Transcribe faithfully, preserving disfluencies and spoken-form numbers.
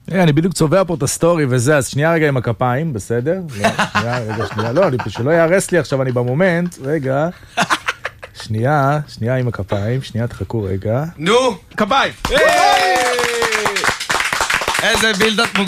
אני בדיוק צובע פה את הסטורי וזה, אז שנייה רגע עם הכפיים, בסדר? שנייה, רגע, שנייה, לא, שלא יערס לי עכשיו, אני במומנט, רגע. שנייה, שנייה עם הכפיים, שנייה, תחכו רגע. נו, כפיים! איזה בילדת מוגע.